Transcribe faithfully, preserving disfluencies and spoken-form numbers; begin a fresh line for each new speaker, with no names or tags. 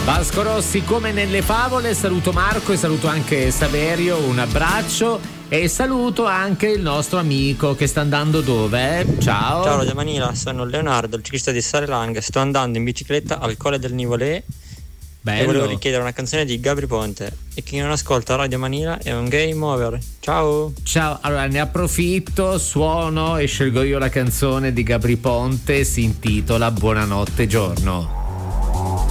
Vasco Rossi come nelle favole. Saluto Marco e saluto anche Saverio, un abbraccio, e saluto anche il nostro amico che sta andando dove? Ciao.
Ciao Radio Manila, sono Leonardo, il ciclista di Sarelang, sto andando in bicicletta al Colle del Nivolé.
Bello.
E volevo richiedere una canzone di Gabri Ponte, e chi non ascolta Radio Manila è un game over. Ciao.
Ciao, allora ne approfitto, suono e scelgo io la canzone di Gabri Ponte, si intitola Buonanotte giorno.